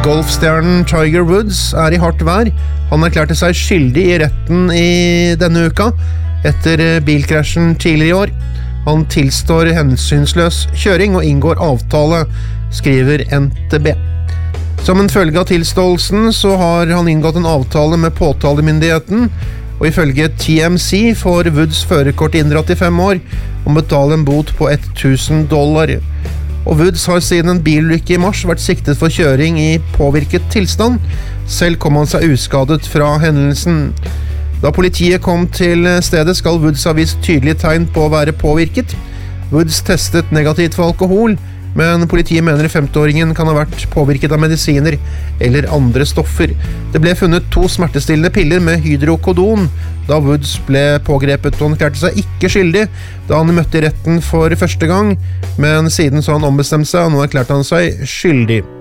Golfstjernen Tiger Woods I hardt vær. Han erklærte seg skyldig I retten I denne uka, etter bilkrasjen tidligere I år. Han tilstår hensynsløs kjøring og inngår avtale, skriver NTB. Som en følge av tilståelsen så har han inngått en avtale med påtalemyndigheten, og ifølge TMC får Woods førerkort inndratt I 5 år og betale en bot på $1,000. Og Woods har siden en bilulykke I mars vært siktet for kjøring I påvirket tilstand. Selv kom han seg uskadet fra hendelsen. Da politiet kom til stedet skal Woods ha vist tydelige tegn på å være påvirket. Woods testet negativt for alkohol, men politiet mener 50-åringen kan ha vært påvirket av medisiner eller andre stoffer. Det ble funnet 2 smertestillende piller med hydrokodon da Woods ble pågrepet, og han klarte seg ikke skyldig da han møtte I retten for første gang, men siden så han ombestemt seg, og nå erklærte han seg skyldig.